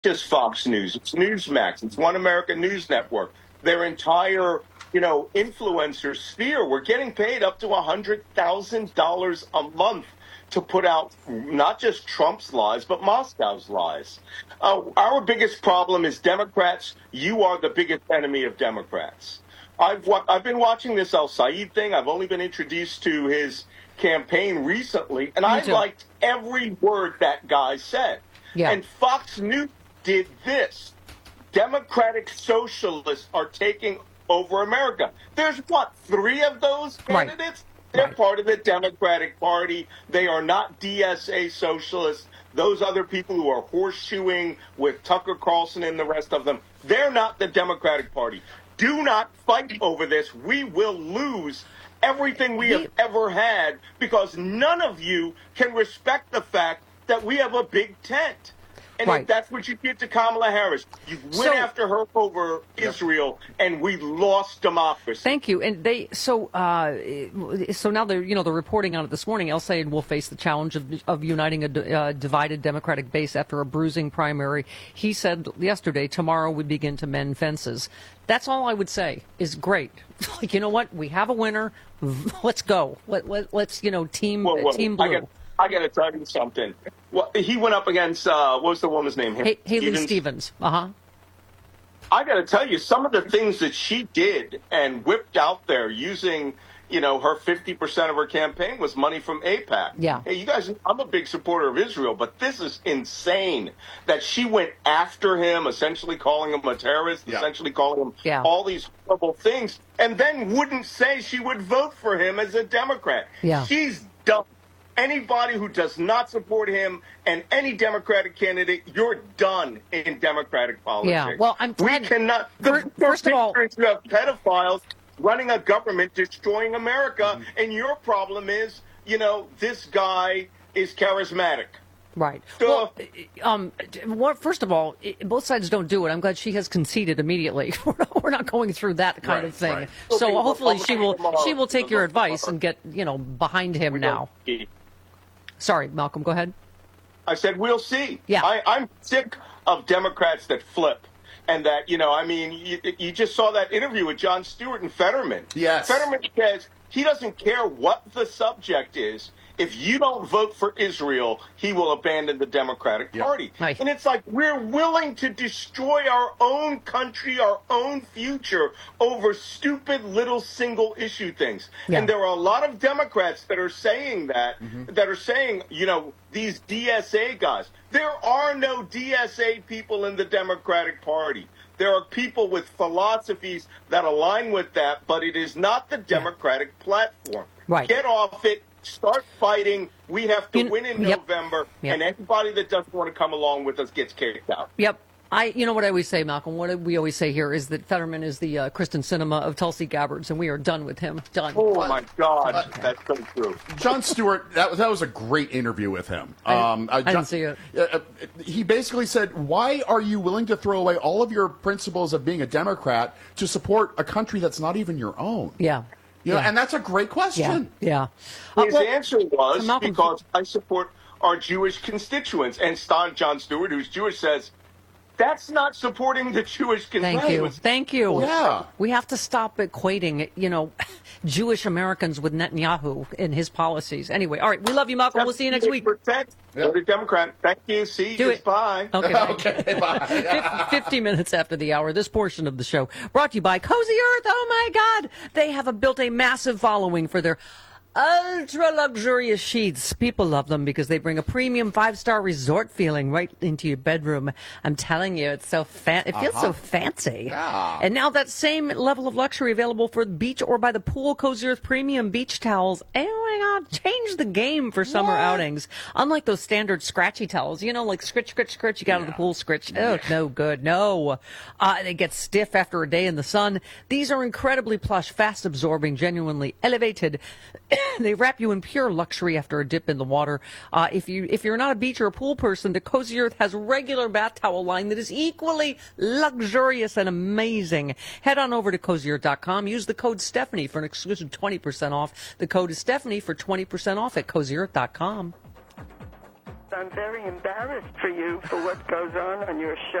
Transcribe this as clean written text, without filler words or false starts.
just Fox News. It's Newsmax. It's One American News Network. Their entire, influencer sphere. We're getting paid up to $100,000 a month to put out not just Trump's lies, but Moscow's lies. Our biggest problem is Democrats. You are the biggest enemy of Democrats. I've been watching this Al Said thing. I've only been introduced to his campaign recently, and I liked every word that guy said. Yeah. And Fox News did this. Democratic socialists are taking over America. There's, 3 of those candidates? Right. They're part of the Democratic Party. They are not DSA socialists. Those other people who are horseshoeing with Tucker Carlson and the rest of them, they're not the Democratic Party. Do not fight over this. We will lose everything we have ever had because none of you can respect the fact that we have a big tent. And that's what you did to Kamala Harris. You went after her over Israel, and we lost democracy. Thank you. And so now they're reporting on it this morning. El Sayed will face the challenge of uniting a divided Democratic base after a bruising primary. He said yesterday, tomorrow we begin to mend fences. That's all I would say is great. Like, you know what? We have a winner. Let's go. Let's team blue. I got to tell you something. Well, he went up against, what was the woman's name? Haley Stevens. Uh-huh. I got to tell you, some of the things that she did and whipped out there using, her 50% of her campaign was money from AIPAC. Yeah. Hey, you guys, I'm a big supporter of Israel, but this is insane that she went after him, essentially calling him a terrorist, essentially calling him all these horrible things, and then wouldn't say she would vote for him as a Democrat. Yeah. She's dumb. Anybody who does not support him and any Democratic candidate, you're done in Democratic politics. Yeah, well, I'm glad. We cannot. First of all, you have pedophiles running a government, destroying America, and your problem is, this guy is charismatic. Right. Well, first of all, both sides don't do it. I'm glad she has conceded immediately. We're not going through that kind of thing. Right. So hopefully she will take your advice and get behind him now. Sorry, Malcolm, go ahead. I said we'll see. Yeah. I'm sick of Democrats that flip. And that, you just saw that interview with Jon Stewart and Fetterman. Yes. Fetterman says he doesn't care what the subject is. If you don't vote for Israel, he will abandon the Democratic Party. Right. And it's like we're willing to destroy our own country, our own future over stupid little single issue things. Yeah. And there are a lot of Democrats that are saying that, that are saying, these DSA guys. There are no DSA people in the Democratic Party. There are people with philosophies that align with that, but it is not the Democratic platform. Right. Get off it. Start fighting. We have to win in November, and anybody that doesn't want to come along with us gets kicked out. Yep. What I always say, Malcolm, what we always say here is that Fetterman is the Kristen Sinema of Tulsi Gabbards, and we are done with him. Done. Oh, my God. That's so true. Jon Stewart, that was a great interview with him. I didn't see it. He basically said, why are you willing to throw away all of your principles of being a Democrat to support a country that's not even your own? Yeah. And that's a great question. Yeah. His answer was, because I support our Jewish constituents. And Jon Stewart, who's Jewish, says, that's not supporting the Jewish constituents. Thank you. Yeah. We have to stop equating, Jewish Americans with Netanyahu and his policies. Anyway, all right. We love you, Malcolm. We'll see you next week. Every Democrat. Thank you. See you. Bye. Okay, bye. 50 minutes after the hour, this portion of the show brought to you by Cozy Earth. Oh, my God. They have built a massive following for their ultra luxurious sheets. People love them because they bring a premium 5-star resort feeling right into your bedroom. I'm telling you, it's so it feels so fancy. Yeah. And now that same level of luxury available for the beach or by the pool. Cozy Earth premium beach towels. Oh my God, change the game for summer outings. Unlike those standard scratchy towels, like scritch, you got out of the pool, scritch. Oh, no good. No. They get stiff after a day in the sun. These are incredibly plush, fast absorbing, genuinely elevated. They wrap you in pure luxury after a dip in the water. If you're not a beach or a pool person, the Cozy Earth has a regular bath towel line that is equally luxurious and amazing. Head on over to CozyEarth.com. Use the code Stephanie for an exclusive 20% off. The code is Stephanie for 20% off at CozyEarth.com. I'm very embarrassed for you for what goes on your show.